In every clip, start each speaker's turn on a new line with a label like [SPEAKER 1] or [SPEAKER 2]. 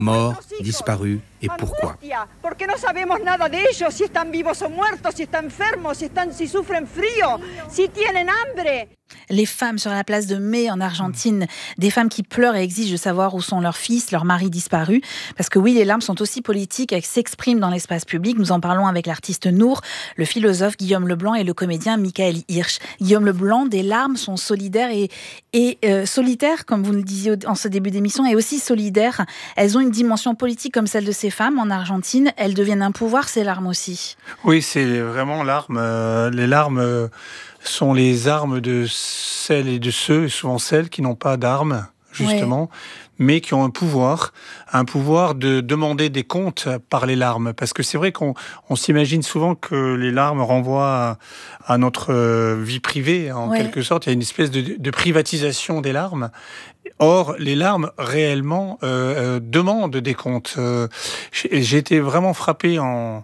[SPEAKER 1] Morts, disparus, et pourquoi?
[SPEAKER 2] Porque no sabemos nada de ellos, si están vivos o muertos, si están enfermos, si sufren frío, si tienen hambre.
[SPEAKER 3] Les femmes sur la place de Mai en Argentine, des femmes qui pleurent et exigent de savoir où sont leurs fils, leurs maris disparus. Parce que oui, les larmes sont aussi politiques, elles s'expriment dans l'espace public. Nous en parlons avec l'artiste Nour, le philosophe Guillaume Leblanc et le comédien Michael Hirsch. Guillaume Leblanc, des larmes sont solidaires et solitaires, comme vous le disiez en ce début d'émission, et aussi solidaires. Elles ont une dimension politique comme celle de ces femmes en Argentine. Elles deviennent un pouvoir, ces larmes aussi.
[SPEAKER 4] Oui, c'est vraiment l'arme. Les larmes sont les armes de celles et de ceux, et souvent celles qui n'ont pas d'armes, justement, mais qui ont un pouvoir de demander des comptes par les larmes. Parce que c'est vrai qu'on s'imagine souvent que les larmes renvoient à notre vie privée, en quelque sorte. Il y a une espèce de privatisation des larmes. Or, les larmes, réellement, demandent des comptes. J'ai été vraiment frappé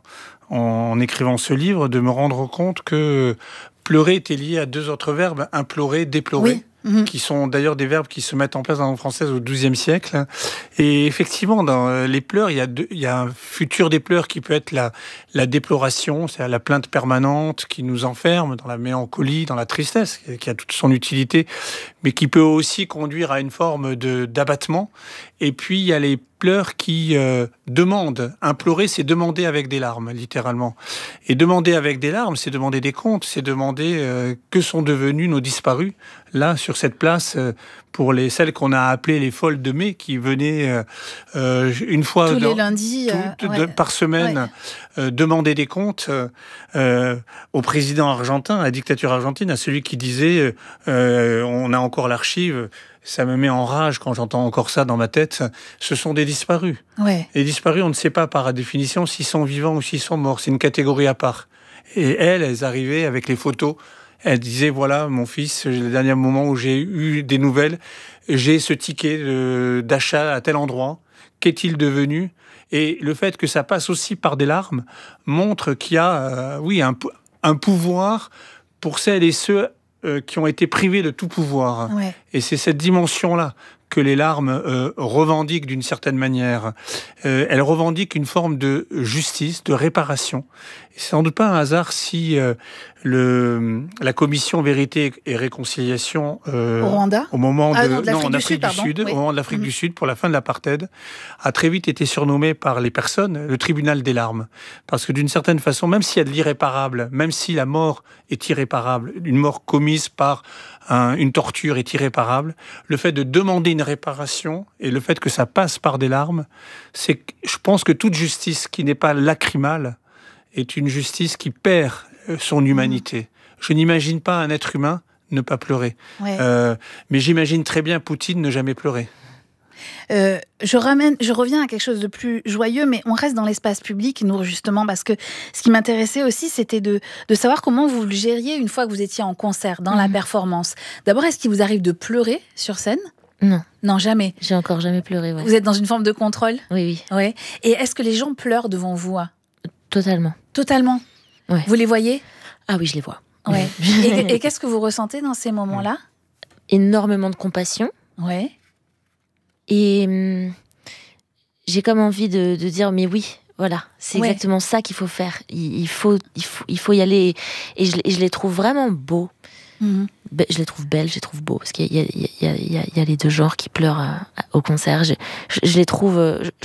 [SPEAKER 4] en écrivant ce livre de me rendre compte que pleurer était lié à deux autres verbes, implorer, déplorer, qui sont d'ailleurs des verbes qui se mettent en place dans la langue française au XIIe siècle. Et effectivement, dans les pleurs, il y a un futur des pleurs qui peut être la déploration, c'est-à-dire la plainte permanente qui nous enferme dans la mélancolie, dans la tristesse, qui a toute son utilité, mais qui peut aussi conduire à une forme d'abattement. Et puis, il y a les pleurs qui demandent. Implorer, c'est demander avec des larmes, littéralement. Et demander avec des larmes, c'est demander des comptes, c'est demander que sont devenus nos disparus, là, sur cette place, pour celles qu'on a appelées les folles de mai, qui venaient une fois
[SPEAKER 3] tous les lundis,
[SPEAKER 4] par semaine demander des comptes au président argentin, à la dictature argentine, à celui qui disait on a encore l'archive. Ça me met en rage quand j'entends encore ça dans ma tête. Ce sont des disparus. Les disparus, on ne sait pas par définition s'ils sont vivants ou s'ils sont morts. C'est une catégorie à part. Et elles arrivaient avec les photos. Elles disaient, voilà, mon fils, le dernier moment où j'ai eu des nouvelles, j'ai ce ticket d'achat à tel endroit. Qu'est-il devenu? Et le fait que ça passe aussi par des larmes montre qu'il y a, un pouvoir pour celles et ceux qui ont été privés de tout pouvoir. Et c'est cette dimension-là que les larmes revendiquent d'une certaine manière. Elles revendiquent une forme de justice, de réparation. Et c'est sans doute pas un hasard si la commission Vérité et Réconciliation
[SPEAKER 3] au Rwanda,
[SPEAKER 4] au moment
[SPEAKER 3] en Afrique du Sud,
[SPEAKER 4] au moment de l'Afrique du Sud, pour la fin de l'apartheid, a très vite été surnommé par les personnes le tribunal des larmes. Parce que d'une certaine façon, même s'il y a de l'irréparable, même si la mort est irréparable, une mort commise par une torture est irréparable, le fait de demander une réparation et le fait que ça passe par des larmes, je pense que toute justice qui n'est pas lacrymale est une justice qui perd son humanité. Je n'imagine pas un être humain ne pas pleurer. Mais j'imagine très bien Poutine ne jamais pleurer.
[SPEAKER 3] Je reviens à quelque chose de plus joyeux, mais on reste dans l'espace public, nous, justement, parce que ce qui m'intéressait aussi, c'était de savoir comment vous le gériez une fois que vous étiez en concert, dans la performance. D'abord, est-ce qu'il vous arrive de pleurer sur scène ?
[SPEAKER 5] Non.
[SPEAKER 3] Non, jamais.
[SPEAKER 5] J'ai encore jamais pleuré,
[SPEAKER 3] Vous êtes dans une forme de contrôle ?
[SPEAKER 5] Oui.
[SPEAKER 3] Et est-ce que les gens pleurent devant vous ?
[SPEAKER 5] Totalement.
[SPEAKER 3] Totalement ? Vous les voyez ?
[SPEAKER 5] Ah oui, je les vois.
[SPEAKER 3] Et qu'est-ce que vous ressentez dans ces moments-là ?
[SPEAKER 5] Énormément de compassion. Et j'ai comme envie de dire, mais oui, voilà, c'est exactement ça qu'il faut faire. Il faut y aller. Et je les trouve vraiment beaux. Je les trouve belles, je les trouve beaux. Parce qu'il y a les deux genres qui pleurent au concert. Je les trouve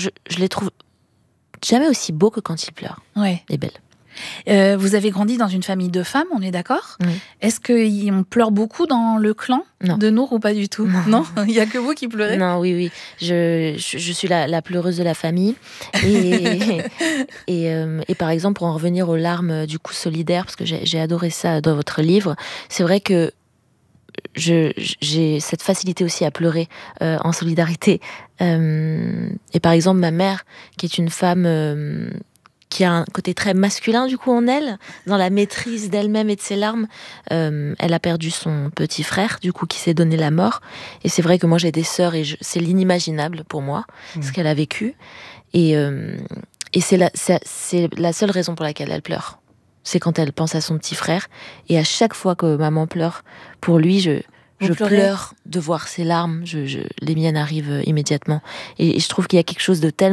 [SPEAKER 5] jamais aussi beaux que quand ils pleurent. Et belles.
[SPEAKER 3] Vous avez grandi dans une famille de femmes, on est d'accord ? Est-ce qu'on pleure beaucoup dans le clan de Nour ou pas du tout ? Non. Il n'y a que vous qui pleurez ?
[SPEAKER 5] Non, oui. Je suis la pleureuse de la famille. Et par exemple, pour en revenir aux larmes du coup solidaires, parce que j'ai adoré ça dans votre livre, c'est vrai que j'ai cette facilité aussi à pleurer en solidarité. Et par exemple, ma mère, qui est une femme... qui a un côté très masculin du coup en elle, dans la maîtrise d'elle-même et de ses larmes. Elle a perdu son petit frère, du coup, qui s'est donné la mort. Et c'est vrai que moi, j'ai des sœurs et c'est l'inimaginable pour moi, ce qu'elle a vécu. Et c'est la seule raison pour laquelle elle pleure. C'est quand elle pense à son petit frère. Et à chaque fois que maman pleure, pour lui, je pleure de voir ces larmes. Les miennes arrivent immédiatement. Et je trouve qu'il y a quelque chose de tellement